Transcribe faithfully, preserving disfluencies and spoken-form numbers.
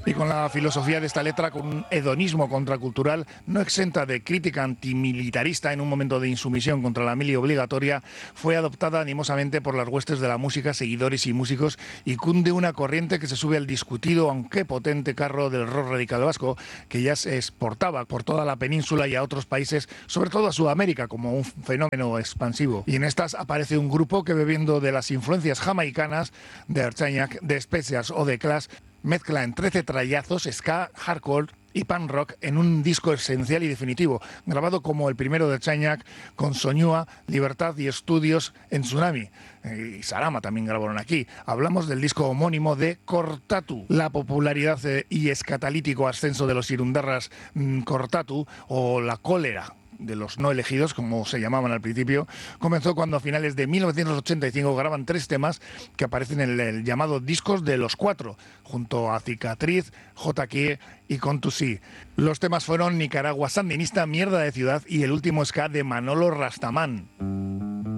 Y con la filosofía de esta letra, con un hedonismo contracultural no exenta de crítica antimilitarista en un momento de insumisión contra la mili obligatoria, fue adoptada animosamente por las huestes de la música, seguidores y músicos, y cunde una corriente que se sube al discutido, aunque potente carro del rock radical vasco, que ya se exportaba por toda la península y a otros países, sobre todo a Sudamérica, como un fenómeno expansivo. Y en estas aparece un grupo que, bebiendo de las influencias jamaicanas de Archañac, de Specials o de Clash, mezcla en trece trallazos ska, hardcore y punk rock en un disco esencial y definitivo, grabado como el primero de Chañac, con Soñúa, Libertad y Estudios en Tsunami. Y Sarama también grabaron aquí. Hablamos del disco homónimo de Kortatu. La popularidad y escatalítico ascenso de los irundarras mmm, Kortatu, o la cólera de los no elegidos, como se llamaban al principio, comenzó cuando a finales de mil novecientos ochenta y cinco graban tres temas que aparecen en el, el llamado Discos de los Cuatro, junto a Cicatriz, J Q y Contusí. Los temas fueron Nicaragua Sandinista, Mierda de Ciudad y el último ska de Manolo Rastamán.